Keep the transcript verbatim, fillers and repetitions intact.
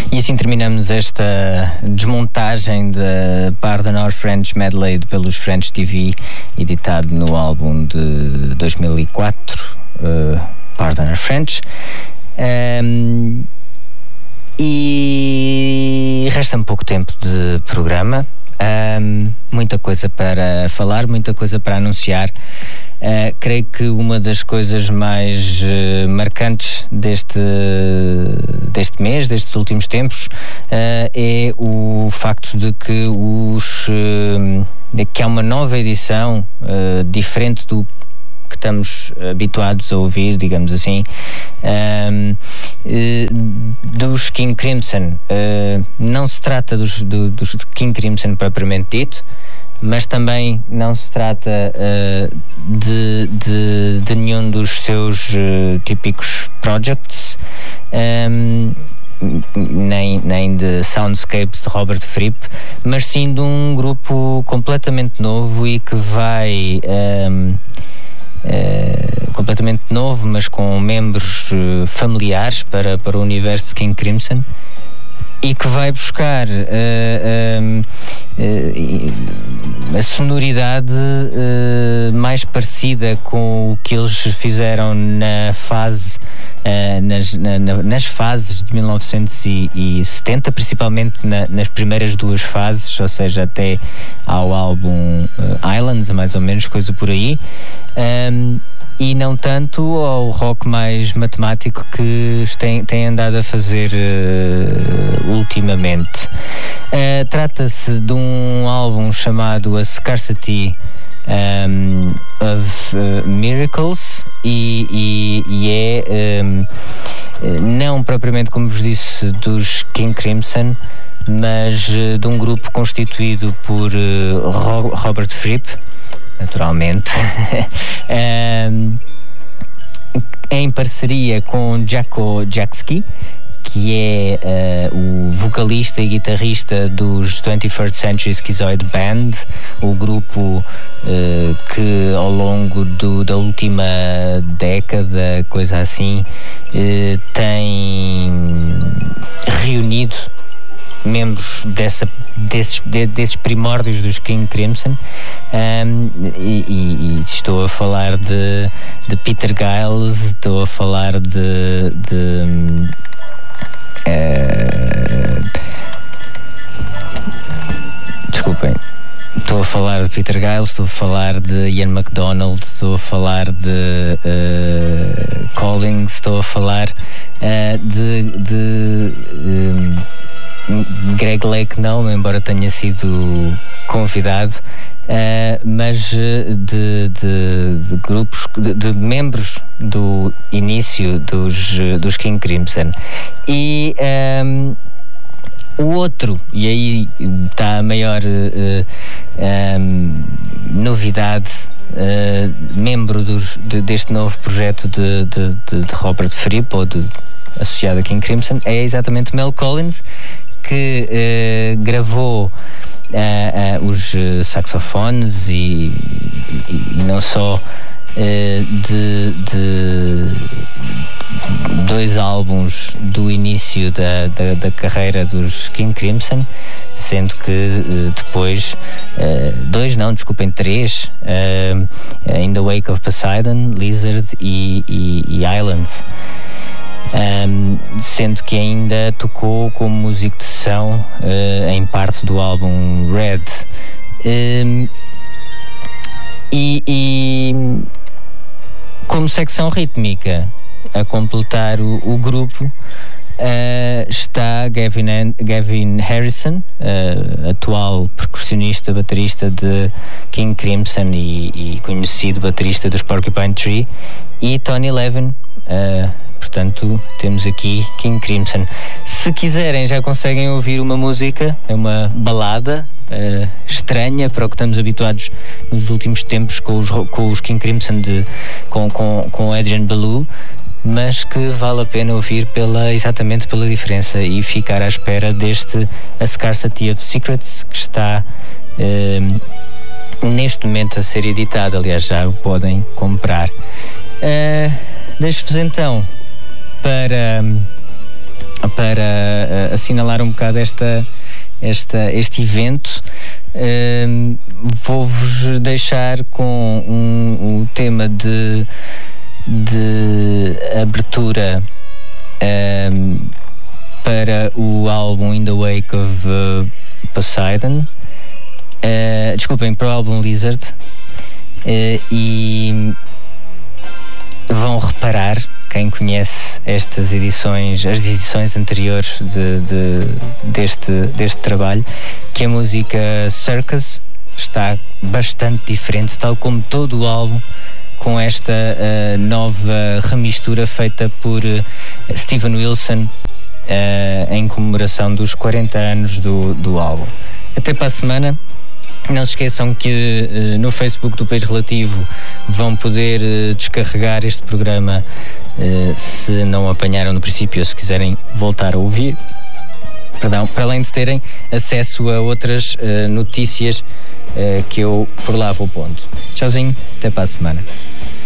E assim terminamos esta desmontagem da Pardon Our French Medley pelos French T V, editado no álbum de dois mil e quatro, uh, Pardon Our French. Um, e resta-me pouco tempo de programa. Um, muita coisa para falar, muita coisa para anunciar. Uh, creio que uma das coisas mais uh, marcantes deste, deste mês, destes últimos tempos, uh, é o facto de que, os, uh, de que há uma nova edição uh, diferente do que estamos habituados a ouvir, digamos assim, um, uh, dos King Crimson. Uh, não se trata dos, do, dos King Crimson propriamente dito, mas também não se trata uh, de, de, de nenhum dos seus uh, típicos projects, um, nem, nem de Soundscapes de Robert Fripp, mas sim de um grupo completamente novo e que vai... Um, Uh, completamente novo, mas com membros uh, familiares para, para o universo de King Crimson, e que vai buscar uh, uh, uh, a sonoridade uh, mais parecida com o que eles fizeram na fase uh, nas, na, nas fases de mil novecentos e setenta, principalmente na, nas primeiras duas fases, ou seja, até ao álbum uh, Islands, mais ou menos, coisa por aí. Um, e não tanto ao rock mais matemático que tem, tem andado a fazer uh, ultimamente. Uh, trata-se de um álbum chamado A Scarcity um, of uh, Miracles e, e, e é um, não propriamente, como vos disse, dos King Crimson, mas uh, de um grupo constituído por uh, Ro- Robert Fripp, naturalmente, um, em parceria com Jaco Jackski, que é uh, o vocalista e guitarrista dos twenty-first Century Schizoid Band, o grupo uh, que ao longo do, da última década, coisa assim, uh, tem reunido membros dessa, desses, de, desses primórdios dos King Crimson, um, e, e, e estou a falar de, de Peter Giles, estou a falar de, de uh, desculpem, estou a falar de Peter Giles, estou a falar de Ian MacDonald, estou a falar de uh, Collins, estou a falar uh, de, de um, Greg Lake não, embora tenha sido convidado, uh, mas de, de, de grupos, de, de membros do início dos, dos King Crimson. E um, o outro, e aí está a maior uh, um, novidade, uh, membro dos, de, deste novo projeto de, de, de, de Robert Fripp, ou de, associado a King Crimson, é exatamente Mel Collins, que uh, gravou uh, uh, os uh, saxofones e, e, e não só uh, de, de dois álbuns do início da, da, da carreira dos King Crimson, sendo que uh, depois uh, dois, não, desculpem, três, uh, In the Wake of Poseidon, Lizard e, e, e Islands. Um, sendo que ainda tocou como músico de sessão uh, em parte do álbum Red. Um, e, e como secção rítmica a completar o, o grupo uh, está Gavin, Gavin Harrison, uh, atual percussionista, baterista de King Crimson e, e conhecido baterista dos Porcupine Tree, e Tony Levin. Uh, Portanto, temos aqui King Crimson. Se quiserem, já conseguem ouvir uma música, é uma balada uh, estranha para o que estamos habituados nos últimos tempos com os, com os King Crimson, de, com, com, com Adrian Belew, mas que vale a pena ouvir pela, exatamente pela diferença, e ficar à espera deste A Scarcity of Secrets, que está uh, neste momento a ser editado. Aliás, já o podem comprar. Uh, Deixo-vos então para, para uh, assinalar um bocado esta, esta, este evento, uh, vou-vos deixar com um, um tema de, de abertura uh, para o álbum In the Wake of uh, Poseidon. Uh, desculpem, para o álbum Lizard. Uh, e vão reparar, quem conhece estas edições, as edições anteriores de, de, deste, deste trabalho, que a música Circus está bastante diferente, tal como todo o álbum, com esta uh, nova remistura feita por uh, Steven Wilson uh, em comemoração dos quarenta anos do, do álbum. Até para a semana. Não se esqueçam que uh, no Facebook do País Relativo vão poder uh, descarregar este programa uh, se não apanharam no princípio ou se quiserem voltar a ouvir. Perdão, para além de terem acesso a outras uh, notícias uh, que eu por lá vou pondo. Tchauzinho, até para a semana.